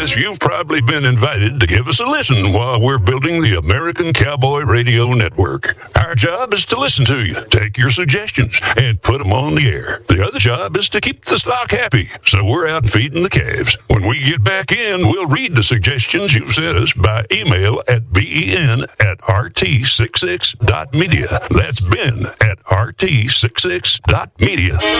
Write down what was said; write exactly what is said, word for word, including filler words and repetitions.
guess you've probably been invited to give us a listen while we're building the American Cowboy Radio Network. Our job is to listen to you, take your suggestions, and put them on the air. The other job is to keep the stock happy, so we're out feeding the calves. When we get back in, we'll read the suggestions you've sent us by email at ben at r t sixty-six dot media. That's Ben at r t sixty-six dot media.